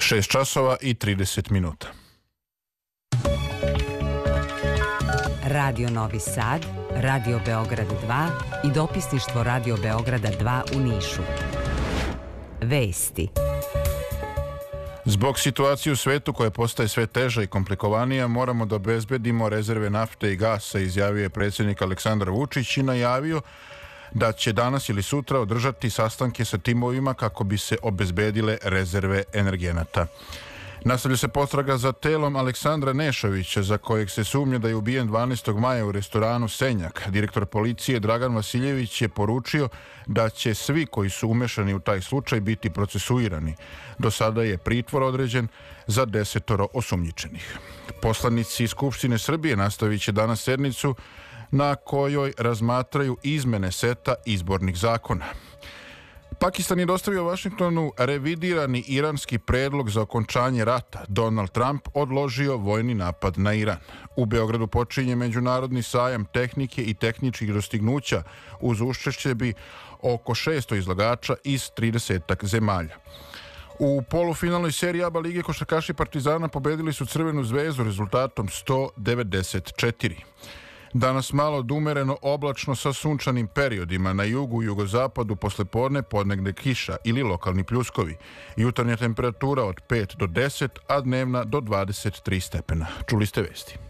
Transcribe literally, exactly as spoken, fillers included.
šest časova i trideset minuta. Radio Novi Sad, Radio Beograd dva i dopisništvo Radio Beograda dva u Nišu. Vesti. Zbog situacije u svetu koja postaje sve teža i komplikovanija, moramo da obezbedimo rezerve nafte i gasa, izjavio je predsjednik Aleksandar Vučić i najavio da će danas ili sutra održati sastanke sa timovima kako bi se obezbedile rezerve energenata. Nastavlja se potraga za telom Aleksandra Nešovića, za kojeg se sumnja da je ubijen dvanaestog maja u restoranu Senjak. Direktor policije Dragan Vasiljević je poručio da će svi koji su umešani u taj slučaj biti procesuirani. Do sada je pritvor određen za desetoro osumnjičenih. Poslanici Skupštine Srbije nastavit će danas sednicu na kojoj razmatraju izmene seta izbornih zakona. Pakistan je dostavio Vašingtonu revidirani iranski predlog za okončanje rata. Donald Trump odložio vojni napad na Iran. U Beogradu počinje međunarodni sajam tehnike i tehničkih dostignuća. Uz učešće bi oko šesto izlagača iz tridesetak zemalja. U polufinalnoj seriji A B A lige košarkaši Partizana pobedili su Crvenu zvezdu rezultatom sto devedeset četiri. Danas malo dumereno oblačno sa sunčanim periodima. Na jugu i jugozapadu poslepodne podnegne kiša ili lokalni pljuskovi. Jutarnja temperatura od pet do deset, a dnevna do dvadeset tri stepena. Čuli ste vesti.